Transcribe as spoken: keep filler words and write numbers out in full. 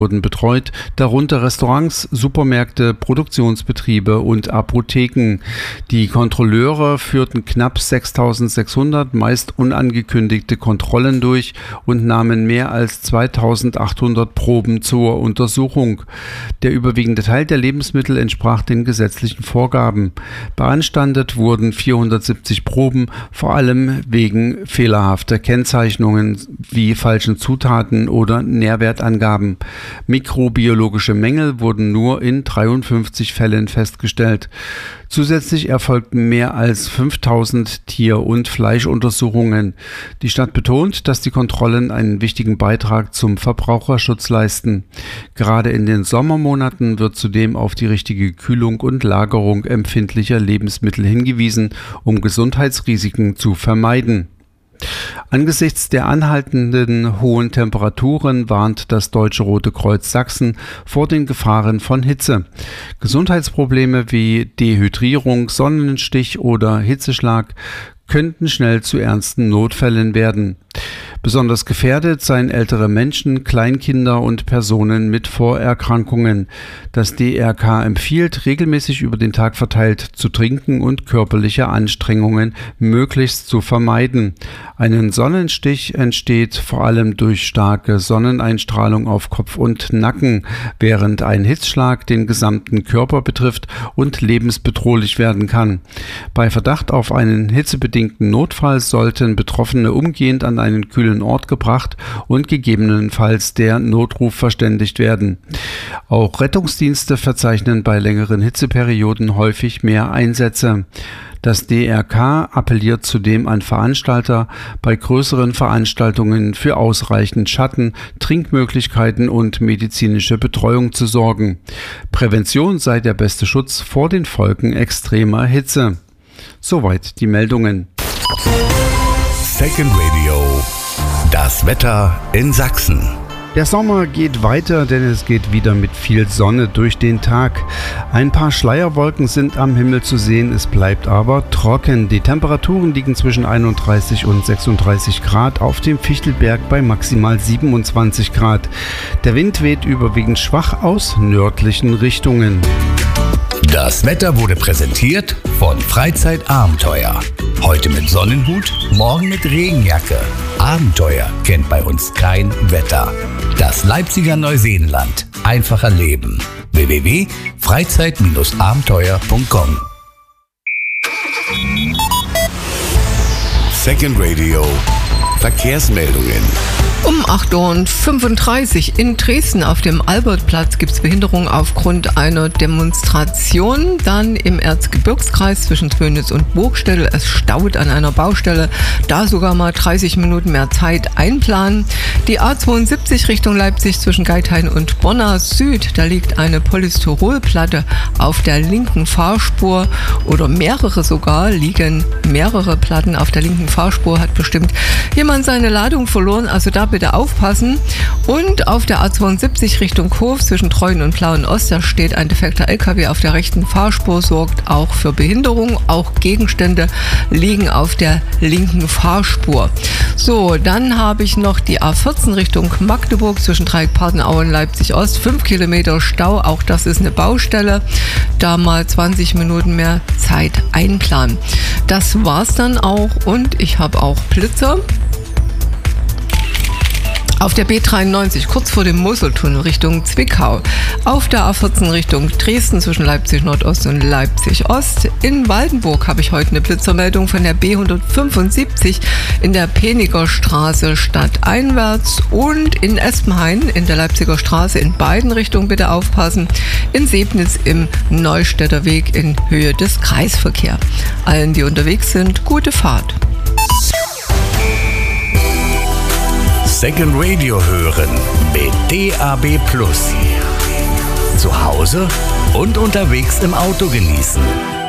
wurden betreut, darunter Restaurants, Supermärkte, Produktionsbetriebe und Apotheken. Die Kontrolleure führten knapp sechstausendsechshundert meist unangekündigte Kontrollen durch und nahmen mehr als zweitausendachthundert Proben zur Untersuchung. Der überwiegende Teil der Lebensmittel entsprach den gesetzlichen Vorgaben. Beanstandet wurden vierhundertsiebzig Proben, vor allem wegen fehlerhafter Kennzeichnungen wie falschen Zutaten oder Nährwertangaben. Mikrobiologische Mängel wurden nur in dreiundfünfzig Fällen festgestellt. Zusätzlich erfolgten mehr als fünftausend Tier- und Fleischuntersuchungen. Die Stadt betont, dass die Kontrollen einen wichtigen Beitrag zum Verbraucherschutz leisten. Gerade in den Sommermonaten wird zudem auf die richtige Kühlung und Lagerung empfindlicher Lebensmittel hingewiesen, um Gesundheitsrisiken zu vermeiden. Angesichts der anhaltenden hohen Temperaturen warnt das Deutsche Rote Kreuz Sachsen vor den Gefahren von Hitze. Gesundheitsprobleme wie Dehydrierung, Sonnenstich oder Hitzeschlag könnten schnell zu ernsten Notfällen werden. Besonders gefährdet seien ältere Menschen, Kleinkinder und Personen mit Vorerkrankungen. Das D R K empfiehlt, regelmäßig über den Tag verteilt zu trinken und körperliche Anstrengungen möglichst zu vermeiden. Ein Sonnenstich entsteht vor allem durch starke Sonneneinstrahlung auf Kopf und Nacken, während ein Hitzschlag den gesamten Körper betrifft und lebensbedrohlich werden kann. Bei Verdacht auf einen hitzebedingten Notfall sollten Betroffene umgehend an einen kühlen Ort gebracht und gegebenenfalls der Notruf verständigt werden. Auch Rettungsdienste verzeichnen bei längeren Hitzeperioden häufig mehr Einsätze. Das D R K appelliert zudem an Veranstalter, bei größeren Veranstaltungen für ausreichend Schatten, Trinkmöglichkeiten und medizinische Betreuung zu sorgen. Prävention sei der beste Schutz vor den Folgen extremer Hitze. Soweit die Meldungen. Second Radio. Das Wetter in Sachsen. Der Sommer geht weiter, denn es geht wieder mit viel Sonne durch den Tag. Ein paar Schleierwolken sind am Himmel zu sehen, es bleibt aber trocken. Die Temperaturen liegen zwischen einunddreißig und sechsunddreißig Grad, auf dem Fichtelberg bei maximal siebenundzwanzig Grad. Der Wind weht überwiegend schwach aus nördlichen Richtungen. Das Wetter wurde präsentiert von Freizeitabenteuer. Heute mit Sonnenhut, morgen mit Regenjacke. Abenteuer kennt bei uns kein Wetter. Das Leipziger Neuseenland. Einfacher Leben. w w w punkt freizeit abenteuer punkt com. Second Radio. Verkehrsmeldungen. Um acht Uhr fünfunddreißig in Dresden auf dem Albertplatz gibt es Behinderung aufgrund einer Demonstration. Dann im Erzgebirgskreis zwischen Zwönitz und Burgstädel. Es staut an einer Baustelle. Da sogar mal dreißig Minuten mehr Zeit einplanen. Die A zweiundsiebzig Richtung Leipzig zwischen Geithain und Borna Süd. Da liegt eine Polystyrolplatte auf der linken Fahrspur oder mehrere sogar, liegen mehrere Platten auf der linken Fahrspur. Hat bestimmt jemand seine Ladung verloren. Also da bitte aufpassen. Und auf der A zweiundsiebzig Richtung Hof zwischen Treuen und Plauen Ost, da steht ein defekter L K W auf der rechten Fahrspur, sorgt auch für Behinderung. Auch Gegenstände liegen auf der linken Fahrspur. So, dann habe ich noch die A vierzehn Richtung Magdeburg zwischen Dreieck-Partenaue und Leipzig Ost. fünf Kilometer Stau, auch das ist eine Baustelle. Da mal zwanzig Minuten mehr Zeit einplanen. Das war's dann auch und ich habe auch Blitzer. Auf der B dreiundneunzig, kurz vor dem Moseltunnel Richtung Zwickau. Auf der A vierzehn Richtung Dresden zwischen Leipzig Nordost und Leipzig Ost. In Waldenburg habe ich heute eine Blitzermeldung von der B hundertfünfundsiebzig in der Peniger Straße stadteinwärts. Und in Espenhain in der Leipziger Straße in beiden Richtungen bitte aufpassen. In Sebnitz im Neustädter Weg in Höhe des Kreisverkehrs. Allen, die unterwegs sind, gute Fahrt. Second Radio hören mit D A B Plus. Zu Hause und unterwegs im Auto genießen.